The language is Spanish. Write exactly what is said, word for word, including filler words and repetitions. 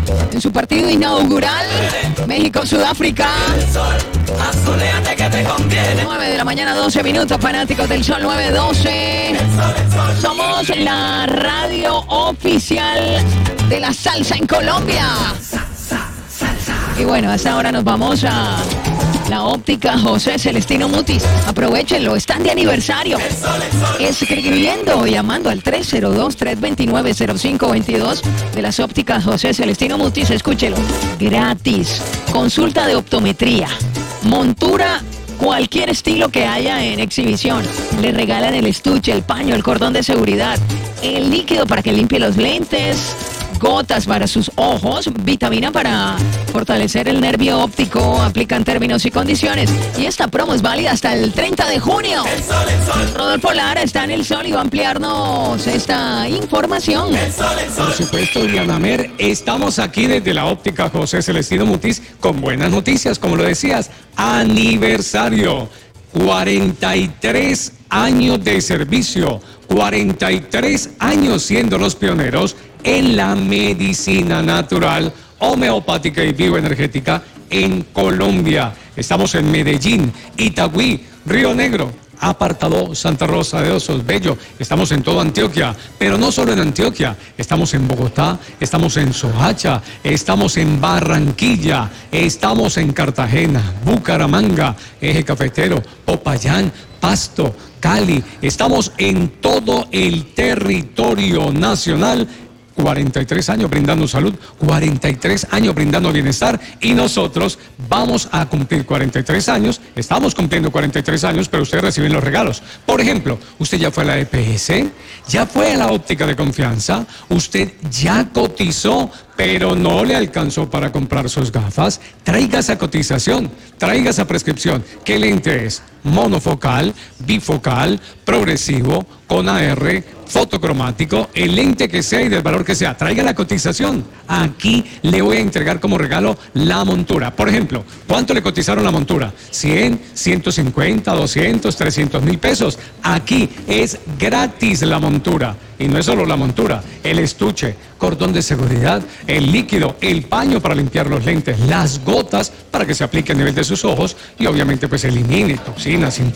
en su partido inaugural, México-Sudáfrica. nueve de la mañana, doce minutos, fanáticos del Sol, nueve doce. Somos la radio oficial de la salsa en Colombia. Y bueno, hasta ahora nos vamos a la óptica José Celestino Mutis. Aprovechenlo, están de aniversario. Escribiendo o llamando al tres cero dos, tres dos nueve, cero cinco dos dos de las ópticas José Celestino Mutis. Escúchelo, gratis. Consulta de optometría, montura, cualquier estilo que haya en exhibición. Le regalan el estuche, el paño, el cordón de seguridad, el líquido para que limpie los lentes, gotas para sus ojos, vitamina para fortalecer el nervio óptico, aplican términos y condiciones. Y esta promo es válida hasta el treinta de junio. El sol, el sol. Rodolfo Lara está en el Sol y va a ampliarnos esta información. El sol, el sol. Por supuesto, Diana Mer, estamos aquí desde la óptica José Celestino Mutis con buenas noticias, como lo decías, aniversario, cuarenta y tres años de servicio, cuarenta y tres años siendo los pioneros en la medicina natural, homeopática y bioenergética en Colombia. Estamos en Medellín, Itagüí, Río Negro, Apartado, Santa Rosa de Osos, Bello. Estamos en toda Antioquia, pero no solo en Antioquia. Estamos en Bogotá, estamos en Soacha, estamos en Barranquilla, estamos en Cartagena, Bucaramanga, Eje Cafetero, Popayán, Pasto, Cali. Estamos en todo el territorio nacional. cuarenta y tres años brindando salud, cuarenta y tres años brindando bienestar, y nosotros vamos a cumplir cuarenta y tres años, estamos cumpliendo cuarenta y tres años, pero ustedes reciben los regalos. Por ejemplo, usted ya fue a la E P S, ya fue a la óptica de confianza, usted ya cotizó, pero no le alcanzó para comprar sus gafas. Traiga esa cotización, traiga esa prescripción. ¿Qué lente es? Monofocal, bifocal, progresivo, con A R, fotocromático, el lente que sea y del valor que sea. Traiga la cotización. Aquí le voy a entregar como regalo la montura. Por ejemplo, ¿cuánto le cotizaron la montura? cien, ciento cincuenta, doscientos, trescientos mil pesos. Aquí es gratis la montura. Y no es solo la montura, el estuche, cordón de seguridad, el líquido, el paño para limpiar los lentes, las gotas para que se aplique a nivel de sus ojos y obviamente pues elimine toxinas,